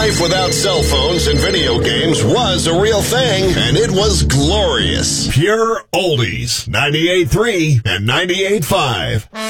life without cell phones and video games was a real thing, and it was glorious. Pure Oldies, 98.3 and 98.5.